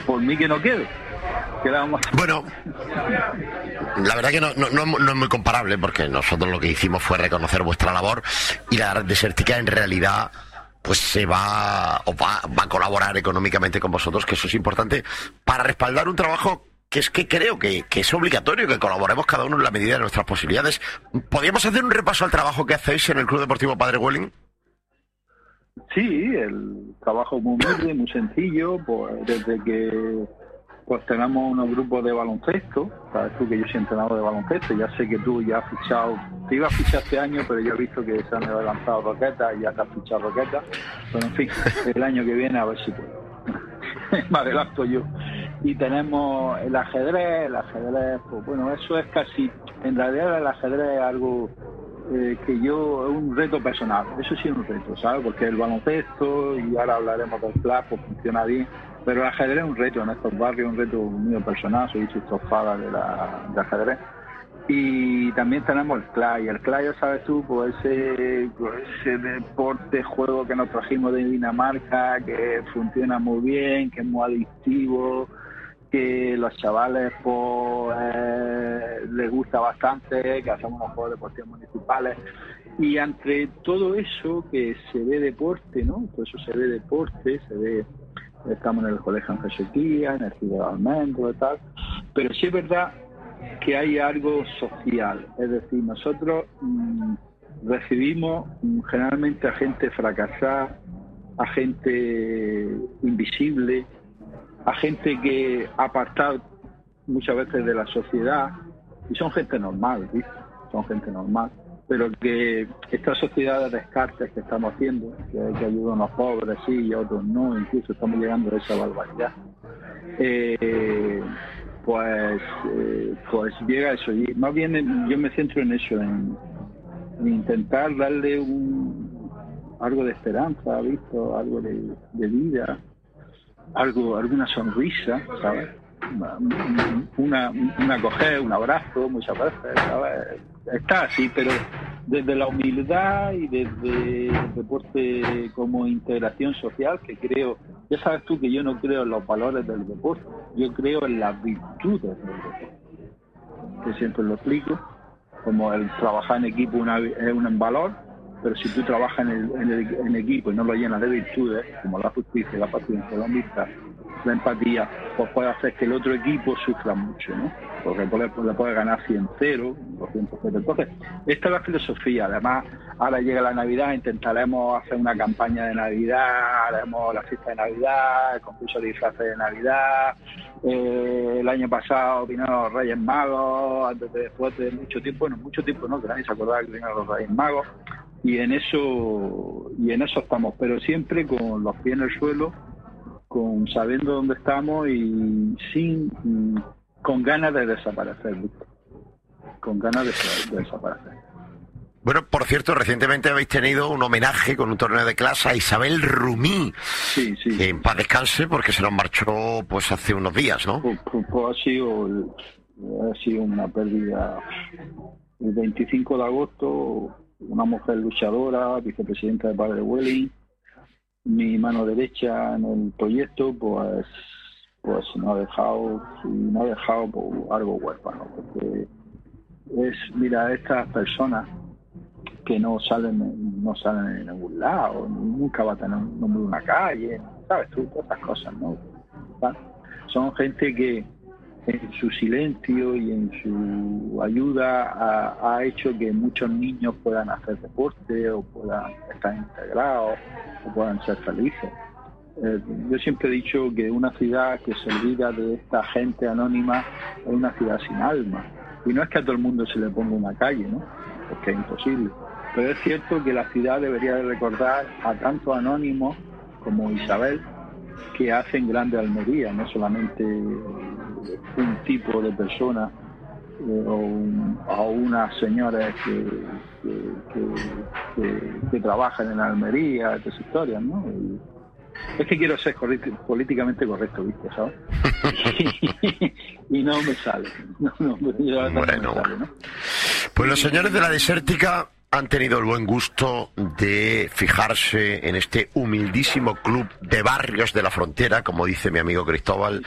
por mí que no quede. Bueno, la verdad que no es muy comparable, porque nosotros lo que hicimos fue reconocer vuestra labor, y la Desértica en realidad pues va a colaborar económicamente con vosotros, que eso es importante para respaldar un trabajo que es que creo que es obligatorio que colaboremos cada uno en la medida de nuestras posibilidades. ¿Podríamos hacer un repaso al trabajo que hacéis en el Club Deportivo Padre Welling? Sí, el trabajo muy humilde, muy sencillo, pues desde que pues tenemos unos grupos de baloncesto. Sabes tú que yo soy entrenador de baloncesto, ya sé que tú ya has fichado, te iba a fichar este año, pero yo he visto que se han lanzado Roquetas y ya te has fichado Roquetas. Pero en fin, el año que viene a ver si puedo. Me adelanto yo. Y tenemos el ajedrez, pues bueno, eso es casi, en realidad el ajedrez es algo que yo, es un reto personal, eso sí es un reto, ¿sabes? Porque el baloncesto, y ahora hablaremos del club, pues funciona bien, pero el ajedrez es un reto en estos barrios, un reto mío personal, soy estofada de ajedrez. Y también tenemos el CLA, y el CLA, ya sabes tú, pues ese deporte, juego que nos trajimos de Dinamarca, que funciona muy bien, que es muy adictivo, que los chavales pues les gusta bastante, que hacemos unos juegos deportivos municipales, y entre todo eso que se ve deporte, ¿no? Todo eso se ve deporte, estamos en el Colegio Ángel Sequía, en el Ciudad de Almendro y tal, pero sí es verdad que hay algo social, es decir, nosotros recibimos generalmente a gente fracasada, a gente invisible, a gente que ha apartado muchas veces de la sociedad, y son gente normal, ¿viste? Son gente normal, pero que esta sociedad de descartes que estamos haciendo, que ayuda a unos pobres sí y a otros no, incluso estamos llegando a esa barbaridad, pues llega a eso. Y más bien yo me centro en eso, en intentar darle algo de esperanza, ¿visto? Algo de vida, alguna sonrisa, ¿sabes? Una acoger, un abrazo, muchas veces, ¿sabes? Está así, pero desde la humildad y desde el deporte como integración social, que creo, ya sabes tú que yo no creo en los valores del deporte, yo creo en las virtudes del deporte, que siempre lo explico, como el trabajar en equipo es un valor, pero si tú trabajas en equipo y no lo llenas de virtudes, como la justicia, la paciencia, la amistad, la empatía, pues puede hacer que el otro equipo sufra mucho, ¿no? Porque le puede ganar 100-0, 200-0. Entonces, esta es la filosofía. Además, ahora llega la Navidad, intentaremos hacer una campaña de Navidad, haremos la fiesta de Navidad, el concurso de disfraces de Navidad. El año pasado vinieron los Reyes Magos, después de mucho tiempo no, que nadie se acordaba que vinieron los Reyes Magos. Y en eso estamos, pero siempre con los pies en el suelo, sabiendo dónde estamos y con ganas de desaparecer, Víctor. Con ganas de desaparecer. Bueno, por cierto, recientemente habéis tenido un homenaje con un torneo de clase a Isabel Rumí. Sí. Que en paz descanse, porque se nos marchó pues hace unos días, ¿no? Pues ha sido una pérdida. El 25 de agosto, una mujer luchadora, vicepresidenta de Padre Welling, mi mano derecha en el proyecto, pues no ha dejado pues, algo huérfano, porque mira, estas personas que no salen en ningún lado, nunca va a tener un nombre de una calle, sabes tú, todas estas cosas, ¿no? Son gente que en su silencio y en su ayuda ha hecho que muchos niños puedan hacer deporte o puedan estar integrados o puedan ser felices. Yo siempre he dicho que una ciudad que se olvida de esta gente anónima es una ciudad sin alma. Y no es que a todo el mundo se le ponga una calle, ¿no? Porque es imposible. Pero es cierto que la ciudad debería de recordar a tantos anónimos como Isabel, que hacen grande Almería, no solamente un tipo de persona o unas señoras que trabajan en Almería, estas historias, ¿no? Es que quiero ser políticamente correcto, ¿viste? ¿Sabes? y no me sale. Bueno, me sale, ¿no? Pues los señores de la Desértica han tenido el buen gusto de fijarse en este humildísimo club de barrios de la frontera, como dice mi amigo Cristóbal,